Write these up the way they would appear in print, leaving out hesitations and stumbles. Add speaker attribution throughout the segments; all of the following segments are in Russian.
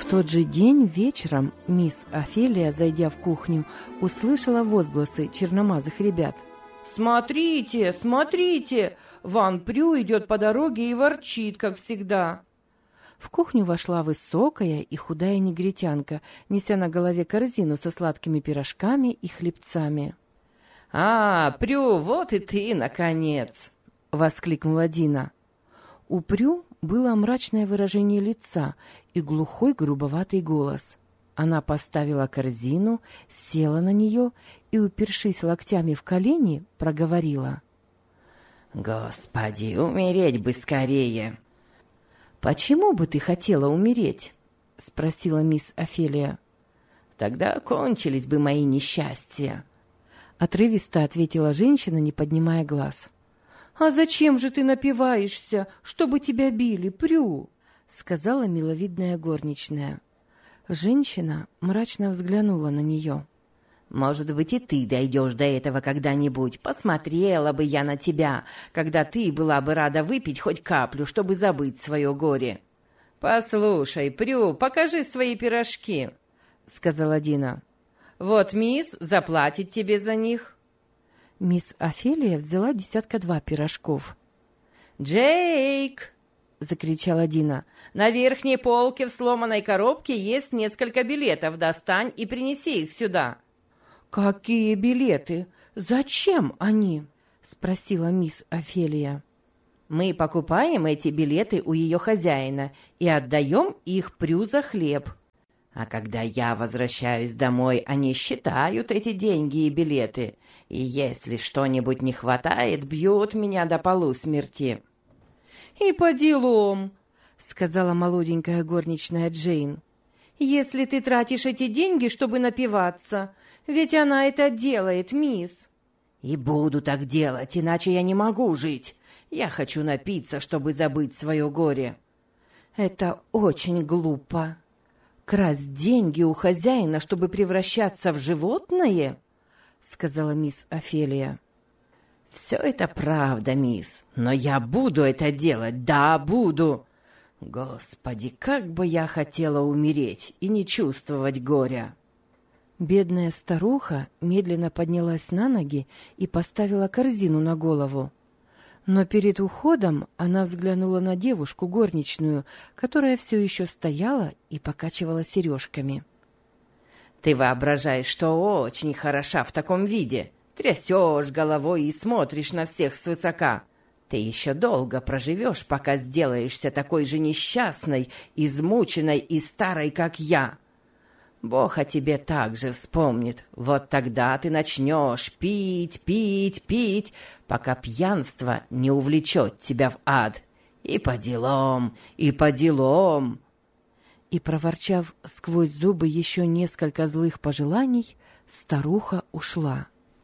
Speaker 1: тот же день вечером мисс Офелия, зайдя в кухню, услышала возгласы черномазых ребят.
Speaker 2: «Смотрите, смотрите! Ван Прю идет по дороге и ворчит, как всегда!»
Speaker 1: В кухню вошла высокая и худая негритянка, неся на голове корзину со сладкими пирожками и хлебцами.
Speaker 2: «А, Прю, вот и ты, наконец!»
Speaker 1: — воскликнула Дина. У Прю было мрачное выражение лица и глухой грубоватый голос. Она поставила корзину, села на нее и, упершись локтями в колени, проговорила.
Speaker 3: «Господи, умереть бы скорее!»
Speaker 1: «Почему бы ты хотела умереть?» — спросила мисс Офелия.
Speaker 3: «Тогда кончились бы мои несчастья»,
Speaker 1: — отрывисто ответила женщина, не поднимая глаз.
Speaker 2: «А зачем же ты напиваешься, чтобы тебя били, Прю?»
Speaker 1: — сказала миловидная горничная. Женщина мрачно взглянула на нее.
Speaker 3: «Может быть, и ты дойдешь до этого когда-нибудь. Посмотрела бы я на тебя, когда ты была бы рада выпить хоть каплю, чтобы забыть свое горе».
Speaker 2: «Послушай, Прю, покажи свои пирожки», — сказала Дина. «Вот мисс заплатит тебе за них».
Speaker 1: Мисс Офелия взяла 2 пирожков.
Speaker 2: «Джейк!» — закричала Дина. «На верхней полке в сломанной коробке есть несколько билетов. Достань и принеси их сюда».
Speaker 1: «Какие билеты? Зачем они?» — спросила мисс Офелия.
Speaker 2: «Мы покупаем эти билеты у ее хозяина и отдаем их Прю за хлеб.
Speaker 3: А когда я возвращаюсь домой, они считают эти деньги и билеты, и если что-нибудь не хватает, бьют меня до полусмерти».
Speaker 2: «И по делам», — сказала молоденькая горничная Джейн. «Если ты тратишь эти деньги, чтобы напиваться, ведь она это делает, мисс».
Speaker 3: «И буду так делать, иначе я не могу жить. Я хочу напиться, чтобы забыть свое горе».
Speaker 1: «Это очень глупо. Красть деньги у хозяина, чтобы превращаться в животное?» — сказала мисс Офелия.
Speaker 3: «Все это правда, мисс, но я буду это делать, да, буду. Господи, как бы я хотела умереть и не чувствовать горя».
Speaker 1: Бедная старуха медленно поднялась на ноги и поставила корзину на голову. Но перед уходом она взглянула на девушку горничную, которая все еще стояла и покачивала сережками.
Speaker 3: «Ты воображаешь, что очень хороша в таком виде. Трясешь головой и смотришь на всех свысока. Ты еще долго проживешь, пока сделаешься такой же несчастной, измученной и старой, как я. Бог о тебе также вспомнит. Вот тогда ты начнешь пить, пить, пить, пока пьянство не увлечет тебя в ад. И по делам, и по делам».
Speaker 1: И, проворчав сквозь зубы еще несколько злых пожеланий, старуха ушла.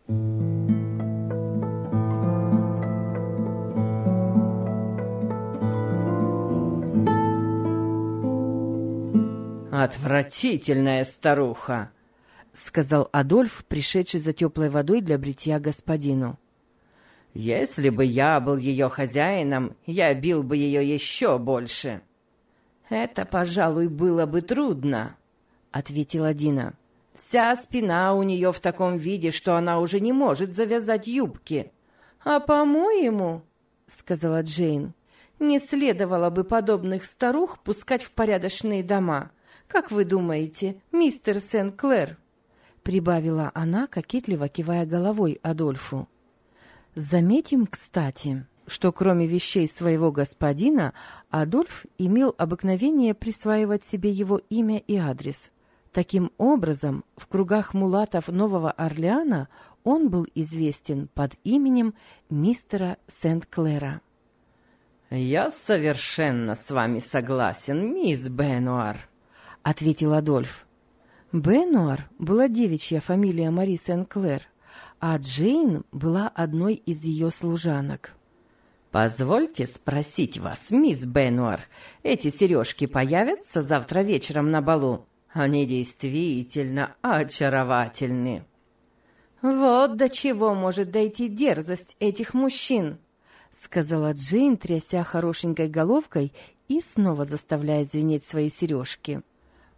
Speaker 3: «Отвратительная старуха!»
Speaker 1: — сказал Адольф, пришедший за теплой водой для бритья господину.
Speaker 3: «Если бы я был ее хозяином, я бил бы ее еще больше».
Speaker 2: «Это, пожалуй, было бы трудно», — ответила Дина. «Вся спина у нее в таком виде, что она уже не может завязать юбки». «А по-моему, — сказала Джейн, — не следовало бы подобных старух пускать в порядочные дома. Как вы думаете, мистер Сен-Клэр?» — прибавила она, кокетливо кивая головой Адольфу. Заметим, кстати, что кроме вещей своего господина, Адольф имел обыкновение присваивать себе его имя и адрес. Таким образом, в кругах мулатов Нового Орлеана он был известен под именем мистера Сент-Клэра.
Speaker 3: «Я совершенно с вами согласен, мисс Бенуар», — ответил Адольф.
Speaker 1: Бенуар была девичья фамилия Мари Сен-Клэр, а Джейн была одной из ее служанок.
Speaker 3: «Позвольте спросить вас, мисс Бенуар, эти сережки появятся завтра вечером на балу? Они действительно очаровательны».
Speaker 2: «Вот до чего может дойти дерзость этих мужчин», — сказала Джейн, тряся хорошенькой головкой и снова заставляя звенеть свои сережки.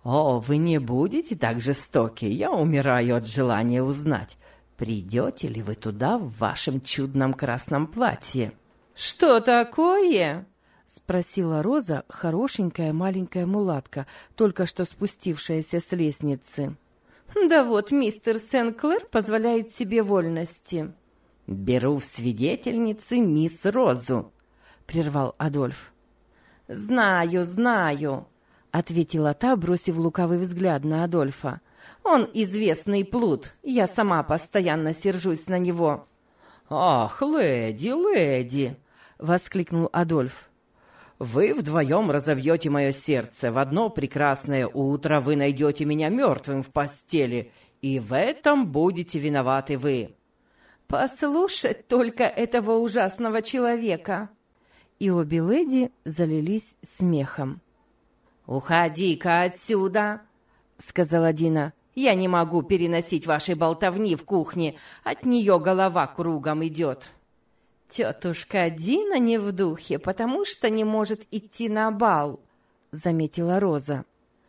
Speaker 3: «О, вы не будете так жестоки? Я умираю от желания узнать, придете ли вы туда в вашем чудном красном платье?»
Speaker 2: «Что такое?»
Speaker 1: — спросила Роза, хорошенькая маленькая мулатка, только что спустившаяся с лестницы.
Speaker 2: «Да вот мистер Сен-Клэр позволяет себе вольности».
Speaker 3: «Беру в свидетельницы мисс Розу»,
Speaker 1: — прервал Адольф.
Speaker 2: «Знаю, знаю», —
Speaker 1: ответила та, бросив лукавый взгляд на Адольфа.
Speaker 2: «Он известный плут, я сама постоянно сержусь на него».
Speaker 3: «Ах, леди!» —
Speaker 1: воскликнул Адольф.
Speaker 3: «Вы вдвоем разобьете мое сердце. В одно прекрасное утро вы найдете меня мертвым в постели, и в этом будете виноваты вы».
Speaker 2: «Послушать только этого ужасного человека!»
Speaker 1: И обе леди залились смехом.
Speaker 2: «Уходи-ка отсюда!» — сказала Дина. «Я не могу переносить вашей болтовни в кухне, от нее голова кругом идет». «Тетушка Дина не в духе, потому что не может идти на бал», — заметила Роза.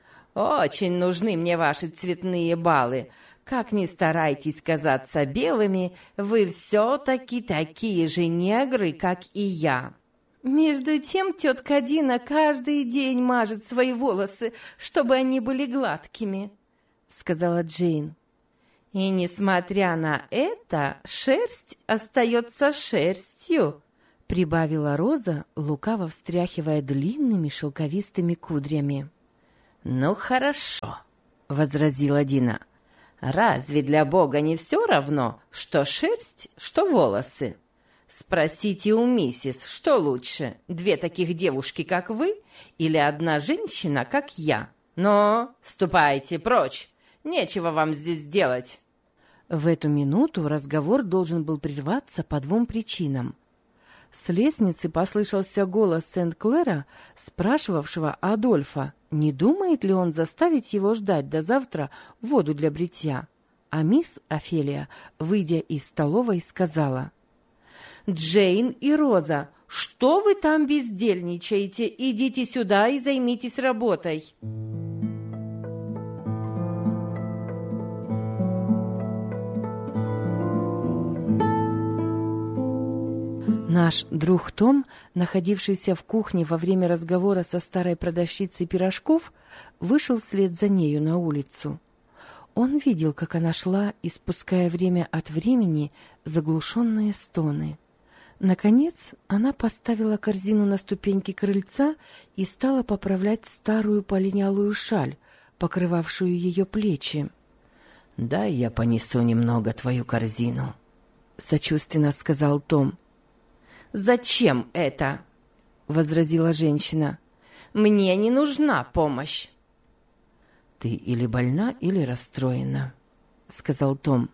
Speaker 2: «Очень нужны мне ваши цветные балы. Как ни старайтесь казаться белыми, вы все-таки такие же негры, как и я». «Между тем тетка Дина каждый день мажет свои волосы, чтобы они были гладкими», — сказала Джейн. «И несмотря на это, шерсть остается шерстью», — прибавила Роза, лукаво встряхивая длинными шелковистыми кудрями. «Ну хорошо», — возразила Дина. «Разве для Бога не все равно, что шерсть, что волосы? Спросите у миссис, что лучше, две таких девушки, как вы, или одна женщина, как я? Но ступайте прочь, нечего вам здесь делать».
Speaker 1: В эту минуту разговор должен был прерваться по двум причинам. С лестницы послышался голос Сент-Клэра, спрашивавшего Адольфа, не думает ли он заставить его ждать до завтра воду для бритья. А мисс Офелия, выйдя из столовой, сказала: «Джейн и Роза, что вы там бездельничаете? Идите сюда и займитесь работой». Наш друг Том, находившийся в кухне во время разговора со старой продавщицей пирожков, вышел вслед за нею на улицу. Он видел, как она шла, испуская время от времени заглушенные стоны. Наконец она поставила корзину на ступеньки крыльца и стала поправлять старую полинялую шаль, покрывавшую ее плечи.
Speaker 3: «Дай я понесу немного твою корзину»,
Speaker 1: — сочувственно сказал Том.
Speaker 2: «Зачем это?» — возразила женщина. «Мне не нужна помощь».
Speaker 1: «Ты или больна, или расстроена», — сказал Том.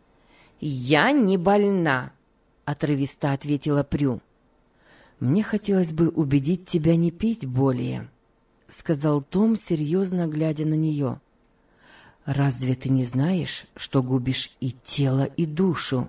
Speaker 2: «Я не больна», — отрывисто ответила Прю.
Speaker 1: «Мне хотелось бы убедить тебя не пить более», — сказал Том, серьезно глядя на нее. «Разве ты не знаешь, что губишь и тело, и душу?»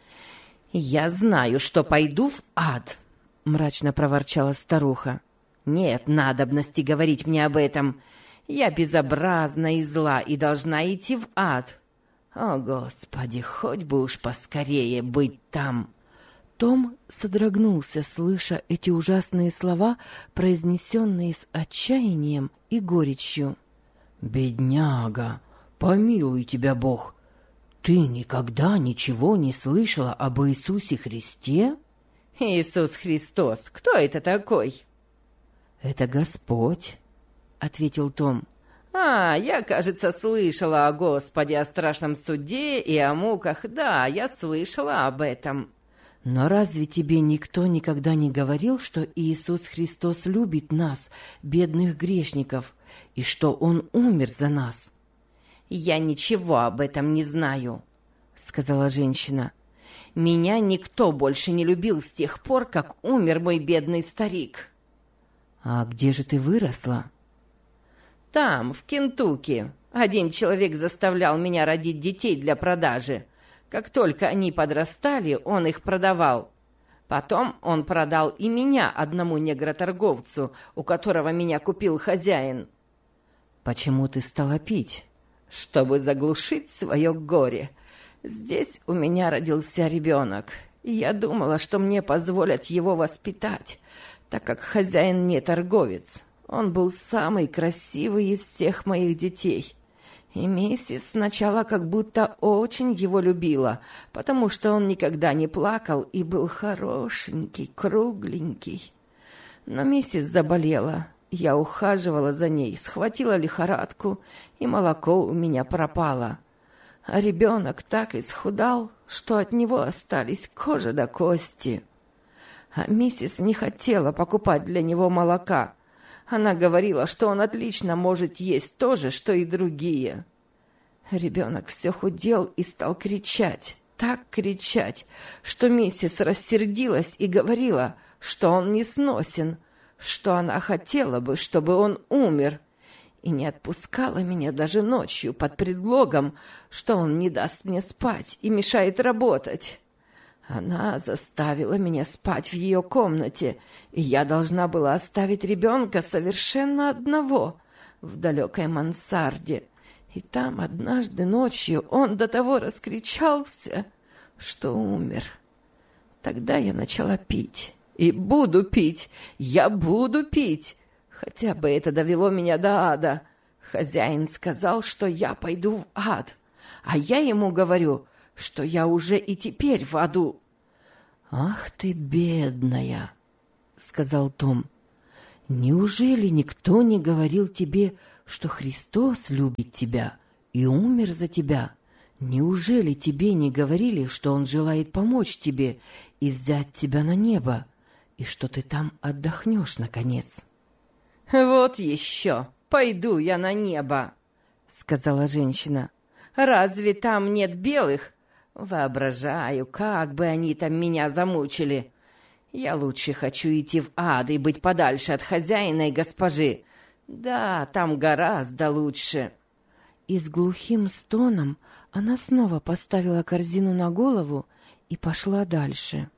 Speaker 2: «Я знаю, что пойду в ад», — мрачно проворчала старуха. «Нет надобности говорить мне об этом. Я безобразна и зла и должна идти в ад. О, Господи, хоть бы уж поскорее быть там».
Speaker 1: Том содрогнулся, слыша эти ужасные слова, произнесенные с отчаянием и горечью.
Speaker 3: «Бедняга, помилуй тебя Бог! Ты никогда ничего не слышала об Иисусе Христе?»
Speaker 2: «Иисус Христос, кто это такой?»
Speaker 1: «Это Господь», — ответил Том.
Speaker 2: Я, кажется, слышала о Господе, о страшном суде и о муках. Да, я слышала об этом».
Speaker 1: «Но разве тебе никто никогда не говорил, что Иисус Христос любит нас, бедных грешников, и что Он умер за нас?»
Speaker 2: «Я ничего об этом не знаю», — сказала женщина. «Меня никто больше не любил с тех пор, как умер мой бедный старик».
Speaker 1: «А где же ты выросла?»
Speaker 2: «Там, в Кентукки. Один человек заставлял меня родить детей для продажи. Как только они подрастали, он их продавал. Потом он продал и меня одному негроторговцу, у которого меня купил хозяин».
Speaker 1: Почему ты стала пить?
Speaker 3: Чтобы заглушить свое горе. Здесь у меня родился ребенок, и я думала, что мне позволят его воспитать, так как хозяин не торговец. Он был самый красивый из всех моих детей. И миссис сначала как будто очень его любила, потому что он никогда не плакал и был хорошенький, кругленький. Но миссис заболела. Я ухаживала за ней, схватила лихорадку, и молоко у меня пропало. А ребенок так исхудал, что от него остались кожа до кости. А миссис не хотела покупать для него молока. Она говорила, что он отлично может есть то же, что и другие. Ребенок все худел и стал кричать, так кричать, что миссис рассердилась и говорила, что он несносен, что она хотела бы, чтобы он умер, и не отпускала меня даже ночью под предлогом, что он не даст мне спать и мешает работать. Она заставила меня спать в ее комнате, и я должна была оставить ребенка совершенно одного в далекой мансарде. И там однажды ночью он до того раскричался, что умер. Тогда я начала пить. И буду пить, я буду пить. Хотя бы это довело меня до ада. Хозяин сказал, что я пойду в ад, а я ему говорю, что я уже и теперь в аду.
Speaker 1: «Ах ты, бедная!» — сказал Том. «Неужели никто не говорил тебе, что Христос любит тебя и умер за тебя? Неужели тебе не говорили, что Он желает помочь тебе и взять тебя на небо, и что ты там отдохнешь, наконец?»
Speaker 3: «Вот еще! Пойду я на небо!» — сказала женщина. «Разве там нет белых? Воображаю, как бы они там меня замучили. Я лучше хочу идти в ад и быть подальше от хозяина и госпожи. Да, там гораздо лучше».
Speaker 1: И с глухим стоном она снова поставила корзину на голову и пошла дальше.